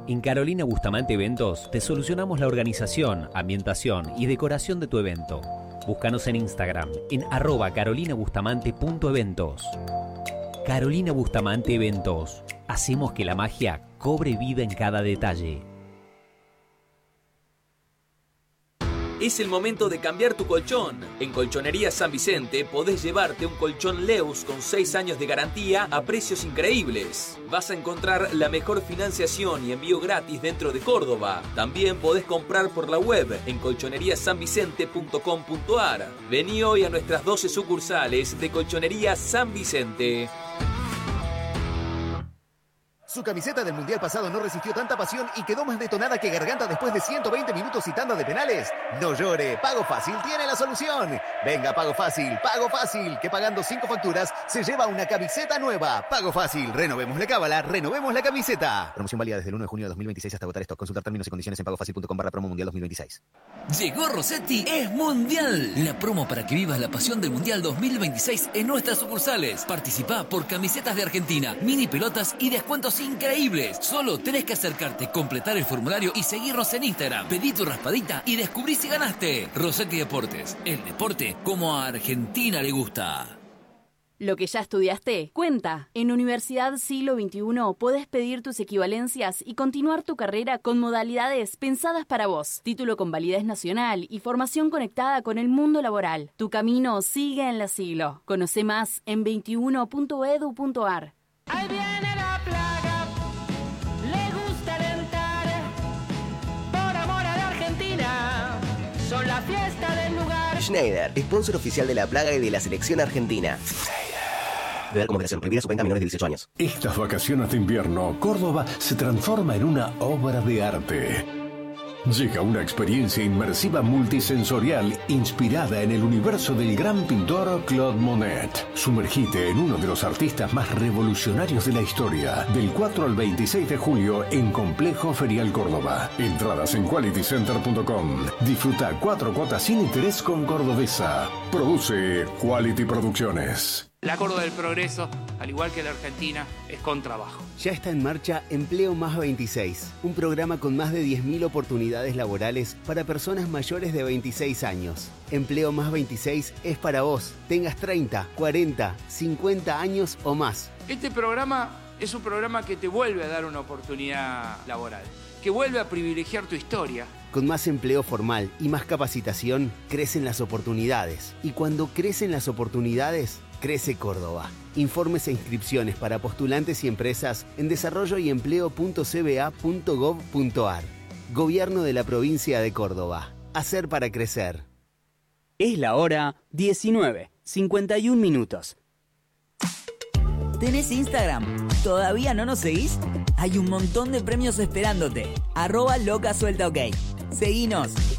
En Carolina Bustamante Eventos te solucionamos la organización, ambientación y decoración de tu evento. Búscanos en Instagram en @carolinabustamante.eventos. Carolina Bustamante Eventos. Hacemos que la magia cobre vida en cada detalle. Es el momento de cambiar tu colchón. En Colchonería San Vicente podés llevarte un colchón Leus con 6 años de garantía a precios increíbles. Vas a encontrar la mejor financiación y envío gratis dentro de Córdoba. También podés comprar por la web en colchoneriasanvicente.com.ar. Vení hoy a nuestras 12 sucursales de Colchonería San Vicente. Su camiseta del Mundial pasado no resistió tanta pasión y quedó más detonada que Garganta después de 120 minutos y tanda de penales. No llore, Pago Fácil tiene la solución. Venga, Pago Fácil, que pagando 5 facturas se lleva una camiseta nueva. Pago Fácil, renovemos la cábala, renovemos la camiseta. Promoción válida desde el 1 de junio de 2026 hasta agotar stock. Consultar términos y condiciones en pagofacil.com/promo mundial 2026. Llegó Rossetti, es Mundial. La promo para que vivas la pasión del Mundial 2026 en nuestras sucursales. Participá por camisetas de Argentina, mini pelotas y descuentos increíbles. Solo tenés que acercarte, completar el formulario y seguirnos en Instagram. Pedí tu raspadita y descubrí si ganaste. Rossetti Deportes, el deporte como a Argentina le gusta. Lo que ya estudiaste, cuenta. En Universidad Siglo XXI podés pedir tus equivalencias y continuar tu carrera con modalidades pensadas para vos. Título con validez nacional y formación conectada con el mundo laboral. Tu camino sigue en la Siglo. Conoce más en 21.edu.ar. Ahí viene la plaga, le gusta alentar, por amor a la Argentina, son la fiesta del lugar. Schneider, sponsor oficial de la plaga y de la selección argentina. Beber con moderación, prohibida su venta a menores de 18 años. Estas vacaciones de invierno, Córdoba se transforma en una obra de arte. Llega una experiencia inmersiva multisensorial inspirada en el universo del gran pintor Claude Monet. Sumergite en uno de los artistas más revolucionarios de la historia. Del 4 al 26 de julio en Complejo Ferial Córdoba. Entradas en qualitycenter.com. Disfruta 4 cuotas sin interés con Cordobesa. Produce Quality Producciones. La Córdoba del Progreso, al igual que la Argentina, es con trabajo. Ya está en marcha Empleo Más 26, un programa con más de 10.000 oportunidades laborales para personas mayores de 26 años. Empleo Más 26 es para vos, tengas 30, 40, 50 años o más. Este programa es un programa que te vuelve a dar una oportunidad laboral, que vuelve a privilegiar tu historia. Con más empleo formal y más capacitación, crecen las oportunidades. Y cuando crecen las oportunidades, crece Córdoba. Informes e inscripciones para postulantes y empresas en desarrolloyempleo.cba.gov.ar. Gobierno de la provincia de Córdoba. Hacer para crecer. Es la hora 19:51. ¿Tenés Instagram? ¿Todavía no nos seguís? Hay un montón de premios esperándote. @locasueltaok. Seguinos.